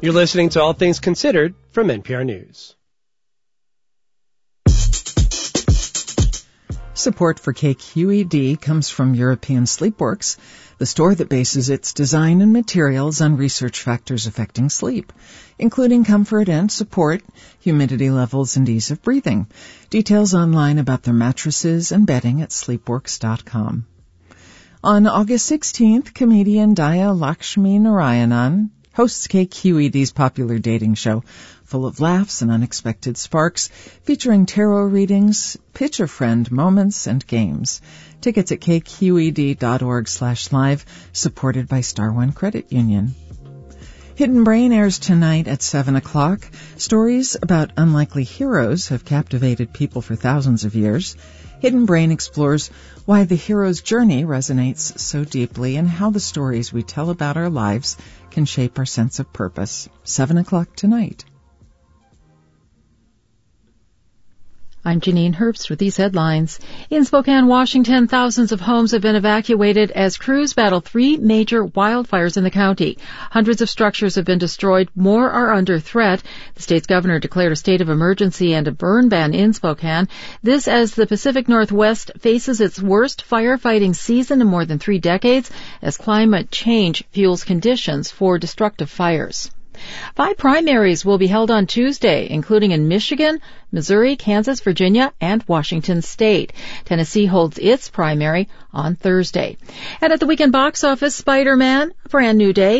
You're listening to All Things Considered from NPR News. Support for KQED comes from European Sleepworks, the store that bases its design and materials on research factors affecting sleep, including comfort and support, humidity levels, and ease of breathing. Details online about their mattresses and bedding at sleepworks.com. On August 16th, comedian Daya Lakshmi Narayanan hosts KQED's popular dating show, full of laughs and unexpected sparks, featuring tarot readings, pitch-a-friend moments, and games. Tickets at kqed.org/live, supported by Star One Credit Union. Hidden Brain airs tonight at 7 o'clock. Stories about unlikely heroes have captivated people for thousands of years. Hidden Brain explores why the hero's journey resonates so deeply and how the stories we tell about our lives can shape our sense of purpose. 7 o'clock tonight. I'm Janine Herbst with these headlines. In Spokane, Washington, thousands of homes have been evacuated as crews battle 3 major wildfires in the county. Hundreds of structures have been destroyed. More are under threat. The state's governor declared a state of emergency and a burn ban in Spokane. This as the Pacific Northwest faces its worst firefighting season in more than 3 decades as climate change fuels conditions for destructive fires. 5 primaries will be held on Tuesday, including in Michigan, Missouri, Kansas, Virginia, and Washington State. Tennessee holds its primary on Thursday. And at the weekend box office, Spider-Man, A Brand New Day,